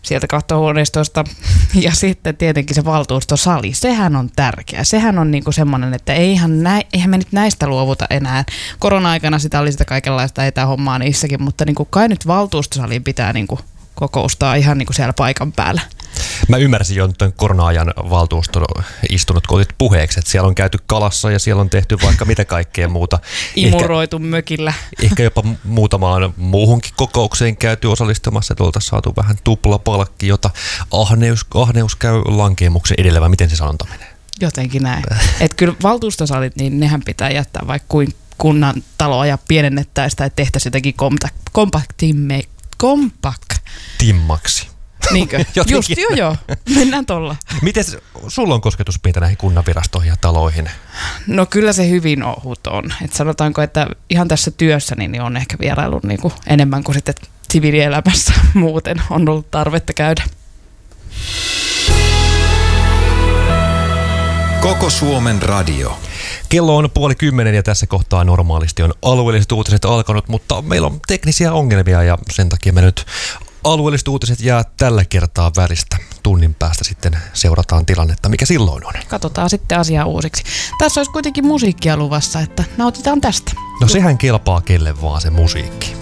sieltä kattohuoneistosta. Ja sitten tietenkin se valtuustosali, sehän on tärkeä. Sehän on niinku semmoinen, että eihän me nyt näistä luovuta enää. Korona-aikana sitä oli sitä kaikenlaista etähommaa niissäkin, mutta niinku kai nyt valtuustosaliin pitää niinku kokoustaa ihan niinku siellä paikan päällä. Mä ymmärsin jo tämän korona-ajan valtuustoistunut, kun olit puheeksi, että siellä on käyty kalassa ja siellä on tehty vaikka mitä kaikkea muuta. Imuroitu mökillä. Ehkä jopa muutamaan muuhunkin kokoukseen käyty osallistumassa, että oltaisiin saatu vähän tuplapalkki, jota ahneus käy lankeemuksen edellä, vai miten se sanonta menee? Jotenkin näin. Että kyllä valtuustosalit, niin nehän pitää jättää vaikka kuin kunnan taloa ja pienennettäisiin tai tehtäisiin jotenkin Timmaksi. Niinkö? Just joo. Mennään tolla. Miten sulla on kosketuspinta näihin kunnanvirastoihin ja taloihin? No kyllä se hyvin ohut on. Et sanotaanko, että ihan tässä työssäni niin on ehkä vieraillut niinku enemmän kuin sitten siviilielämässä muuten on ollut tarvetta käydä. Koko Suomen radio. Kello on 9:30 ja tässä kohtaa normaalisti on alueelliset uutiset alkanut, mutta meillä on teknisiä ongelmia ja sen takia me nyt alueelliset uutiset jää tällä kertaa välistä. Tunnin päästä sitten seurataan tilannetta, mikä silloin on. Katsotaan sitten asiaa uusiksi. Tässä olisi kuitenkin musiikkia luvassa, että nautitaan tästä. No sehän kelpaa kelle vaan se musiikki.